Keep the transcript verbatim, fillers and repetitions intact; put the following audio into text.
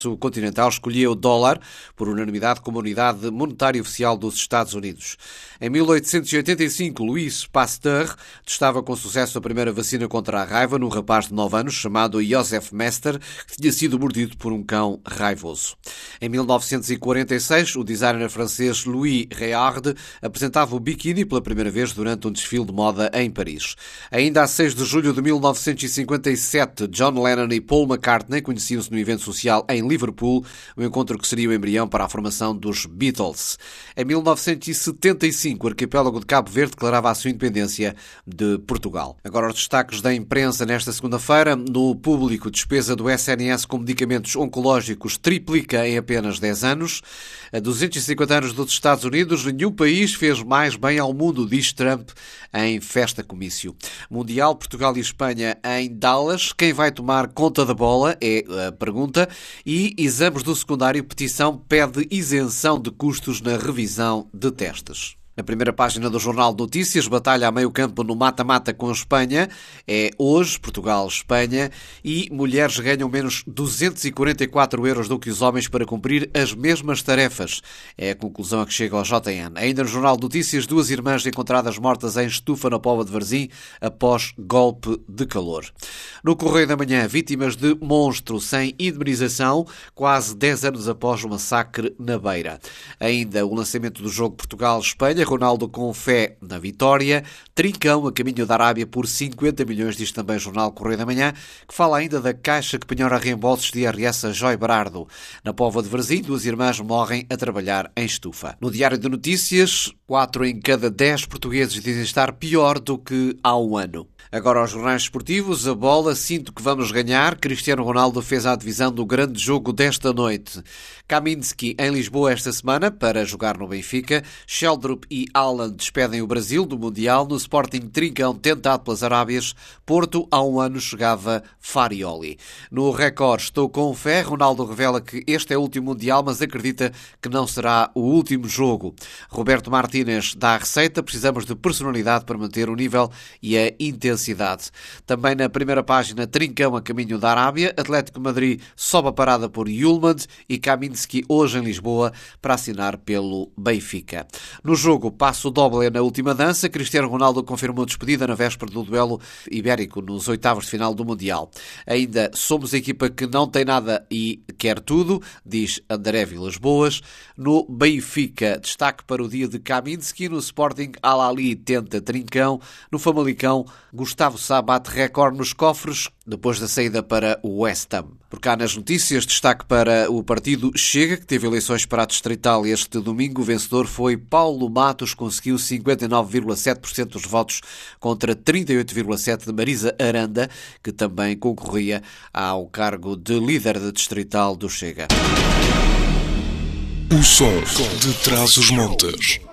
O Continental escolheu o dólar por unanimidade como unidade monetária oficial dos Estados Unidos. Em mil oitocentos e oitenta e cinco, Louis Pasteur testava com sucesso a primeira vacina contra a raiva num rapaz de nove anos chamado Joseph Mester, que tinha sido mordido por um cão raivoso. Em mil novecentos e quarenta e seis, o designer francês Louis Réard apresentava o biquíni pela primeira vez durante um desfile de moda em Paris. Ainda a seis de julho de mil novecentos e cinquenta e sete, John Lennon e Paul McCartney conheciam-se no evento social em Liverpool, um encontro que seria o embrião para a formação dos Beatles. Em mil novecentos e setenta e cinco, o arquipélago de Cabo Verde declarava a sua independência de Portugal. Agora os destaques da imprensa nesta segunda-feira. No Público, despesa do S N S com medicamentos oncológicos triplica em apenas dez anos. A duzentos e cinquenta anos dos Estados Unidos, nenhum país fez mais bem ao mundo, diz Trump em festa comício. Mundial, Portugal e Espanha em Dallas. Quem vai tomar conta da bola é a pergunta. E E exames do secundário, petição pede isenção de custos na revisão de testes. Na primeira página do Jornal de Notícias, batalha a meio campo no mata-mata com a Espanha. É hoje, Portugal-Espanha, e mulheres ganham menos duzentos e quarenta e quatro euros do que os homens para cumprir as mesmas tarefas. É a conclusão a que chega ao J N. Ainda no Jornal de Notícias, duas irmãs encontradas mortas em estufa na Póvoa de Varzim após golpe de calor. No Correio da Manhã, vítimas de monstro sem indemnização, quase dez anos após o massacre na Beira. Ainda o lançamento do jogo Portugal-Espanha, Ronaldo com fé na vitória. Trincão a caminho da Arábia por cinquenta milhões, diz também o Jornal Correio da Manhã, que fala ainda da Caixa que penhora reembolsos de I R S a Joy Brardo. Na Póvoa de Varzim, duas irmãs morrem a trabalhar em estufa. No Diário de Notícias, quatro em cada dez portugueses dizem estar pior do que há um ano. Agora aos jornais esportivos, a bola, sinto que vamos ganhar. Cristiano Ronaldo fez a divisão do grande jogo desta noite. Kaminski em Lisboa esta semana para jogar no Benfica. Sheldrup e Haaland despedem o Brasil do Mundial. No Sporting, Trincão tentado pelas Arábias. Porto, há um ano chegava Farioli. No Record, estou com fé. Ronaldo revela que este é o último Mundial, mas acredita que não será o último jogo. Roberto Martínez dá a receita. Precisamos de personalidade para manter o nível e a intensidade. Também na primeira página, Trincão a caminho da Arábia, Atlético de Madrid sobe a parada por Yulmand e Kaminski hoje em Lisboa para assinar pelo Benfica. No jogo, passo doble na última dança, Cristiano Ronaldo confirmou despedida na véspera do duelo ibérico nos oitavos de final do Mundial. Ainda somos a equipa que não tem nada e quer tudo, diz André Vilas Boas. No Benfica, destaque para o dia de Kaminski. No Sporting, Al-Ali tenta Trincão. No Famalicão, Gustavo Sá bate recorde nos cofres depois da saída para o West Ham. Por cá nas notícias, destaque para o partido Chega, que teve eleições para a Distrital este domingo. O vencedor foi Paulo Matos, conseguiu cinquenta e nove vírgula sete por cento dos votos contra trinta e oito vírgula sete por cento de Marisa Aranda, que também concorria ao cargo de líder da Distrital do Chega. O som de Trás-os-Montes.